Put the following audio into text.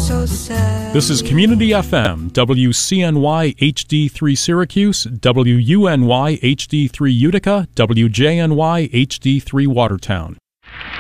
so sad. This is Community FM, WCNY HD3 Syracuse, WUNY HD3 Utica, WJNY HD3 Watertown.